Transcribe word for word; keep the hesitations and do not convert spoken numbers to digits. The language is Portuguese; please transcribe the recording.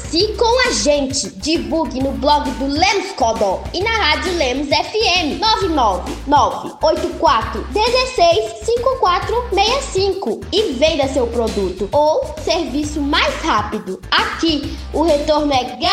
Associe com a gente. Divulgue no blog do Lemos Codó e na rádio Lemos F M nove nove nove oito quatro um seis cinco quatro seis cinco e venda seu produto ou serviço mais rápido. Aqui o retorno é